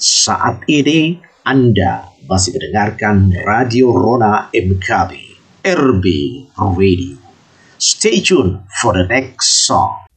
Saat ini Anda masih mendengarkan Radio Rona MKB RB Radio. Stay tuned for the next song.